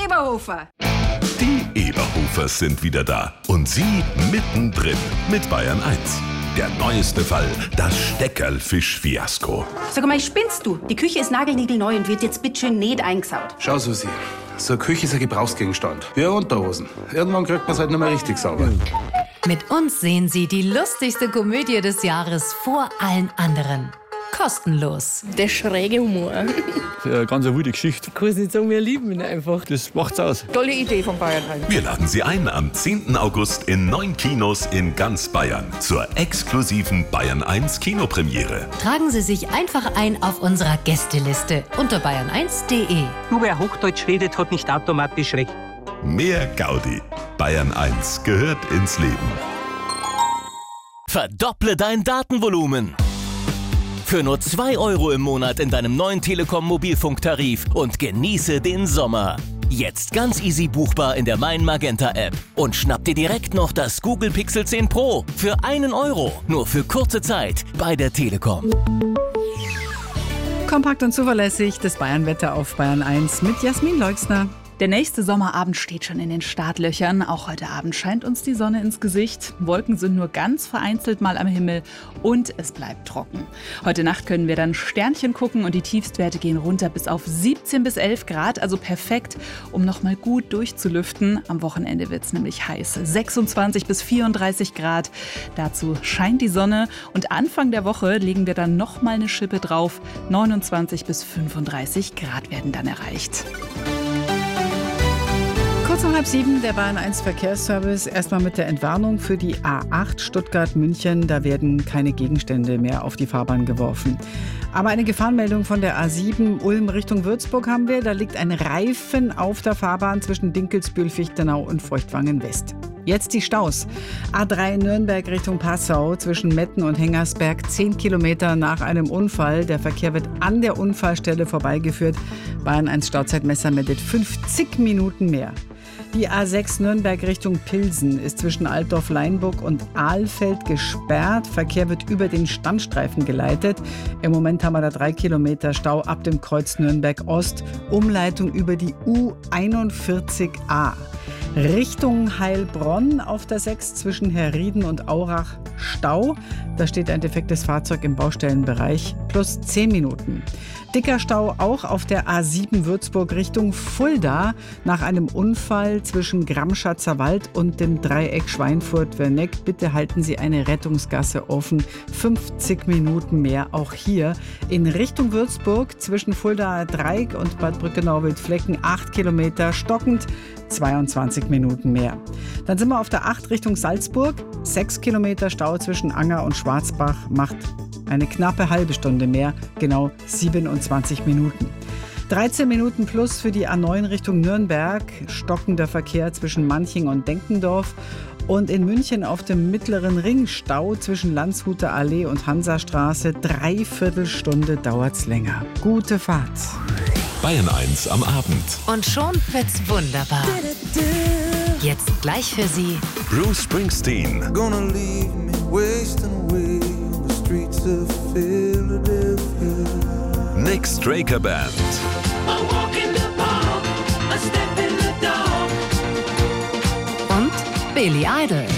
Eberhofer. Die Eberhofers sind wieder da. Und sie mittendrin mit Bayern 1. Der neueste Fall, das Steckerlfisch-Fiasko. Sag mal, spinnst du? Die Küche ist nagelniegelneu und wird jetzt bitteschön nicht eingesaut. Schau, Susi, so eine Küche ist ein Gebrauchsgegenstand. Wie eine Unterhosen. Irgendwann kriegt man es halt nicht mehr richtig sauber. Mit uns sehen Sie die lustigste Komödie des Jahres vor allen anderen. Kostenlos. Der schräge Humor. Eine ganz wilde Geschichte. Ich kann es nicht sagen, wir lieben ihn einfach. Das macht's aus. Tolle Idee von Bayern 1. Wir laden Sie ein am 10. August in 9 Kinos in ganz Bayern zur exklusiven Bayern 1 Kinopremiere. Tragen Sie sich einfach ein auf unserer Gästeliste unter bayern1.de. Nur wer Hochdeutsch redet, hat nicht automatisch recht. Mehr Gaudi. Bayern 1 gehört ins Leben. Verdopple dein Datenvolumen. Für nur 2 € im Monat in deinem neuen Telekom-Mobilfunktarif und genieße den Sommer. Jetzt ganz easy buchbar in der Mein Magenta App. Und schnapp dir direkt noch das Google Pixel 10 Pro für 1 €. Nur für kurze Zeit bei der Telekom. Kompakt und zuverlässig das Bayernwetter auf Bayern 1 mit Jasmin Leuxner. Der nächste Sommerabend steht schon in den Startlöchern. Auch heute Abend scheint uns die Sonne ins Gesicht. Wolken sind nur ganz vereinzelt mal am Himmel und es bleibt trocken. Heute Nacht können wir dann Sternchen gucken und die Tiefstwerte gehen runter bis auf 17 bis 11 Grad. Also perfekt, um nochmal gut durchzulüften. Am Wochenende wird es nämlich heiß. 26 bis 34 Grad. Dazu scheint die Sonne und Anfang der Woche legen wir dann nochmal eine Schippe drauf. 29 bis 35 Grad werden dann erreicht. Kurz nach 6:30 der Bayern 1 Verkehrsservice. Erstmal mit der Entwarnung für die A8 Stuttgart-München. Da werden keine Gegenstände mehr auf die Fahrbahn geworfen. Aber eine Gefahrenmeldung von der A7 Ulm Richtung Würzburg haben wir. Da liegt ein Reifen auf der Fahrbahn zwischen Dinkelsbühl, Fichtenau und Feuchtwangen West. Jetzt die Staus. A3 Nürnberg Richtung Passau zwischen Metten und Hengersberg 10 Kilometer nach einem Unfall. Der Verkehr wird an der Unfallstelle vorbeigeführt. Bayern 1 Stauzeitmesser meldet 50 Minuten mehr. Die A6 Nürnberg Richtung Pilsen ist zwischen Altdorf-Leinburg und Ahlfeld gesperrt. Verkehr wird über den Standstreifen geleitet. Im Moment haben wir da 3 Kilometer Stau ab dem Kreuz Nürnberg Ost. Umleitung über die U41a. Richtung Heilbronn auf der 6 zwischen Herrieden und Aurach Stau. Da steht ein defektes Fahrzeug im Baustellenbereich. Plus 10 Minuten. Dicker Stau auch auf der A7 Würzburg Richtung Fulda nach einem Unfall zwischen Gramschatzer Wald und dem Dreieck Schweinfurt-Werneck. Bitte halten Sie eine Rettungsgasse offen. 50 Minuten mehr auch hier. In Richtung Würzburg zwischen Fuldaer Dreieck und Bad Brückenau-Wildflecken 8 Kilometer stockend. 22 Minuten mehr. Dann sind wir auf der 8 Richtung Salzburg. 6 Kilometer Stau zwischen Anger und Schwarzbach macht eine knappe halbe Stunde mehr, genau 27 Minuten. 13 Minuten plus für die A9 Richtung Nürnberg, stockender Verkehr zwischen Manching und Denkendorf. Und in München auf dem Mittleren Ring Stau zwischen Landshuter Allee und Hansastraße. 3/4 Stunde dauert's länger. Gute Fahrt. Bayern 1 am Abend. Und schon wird's wunderbar. Jetzt gleich für Sie Bruce Springsteen. Gonna leave me wasting away on the streets of Philadelphia. Nick Straker Band. A walk in the park, a step in the dark. und Billy Idol.